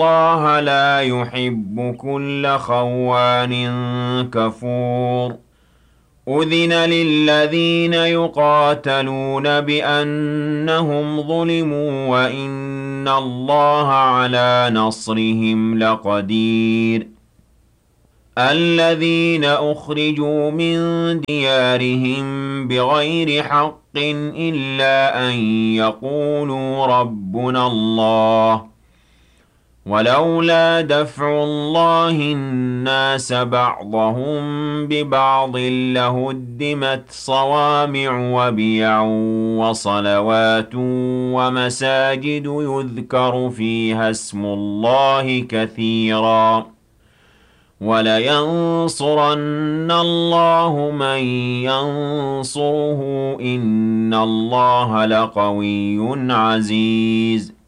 الله لا يحب كل خوان كفور أذن للذين يقاتلون بأنهم ظلموا وإن الله على نصرهم لقدير الذين أخرجوا من ديارهم بغير حق إلا أن يقولوا ربنا الله ولولا دفع الله الناس بعضهم ببعض لهدمت صوامع وبيع وصلوات ومساجد يذكر فيها اسم الله كثيرا ولينصرن الله من ينصره إن الله لقوي عزيز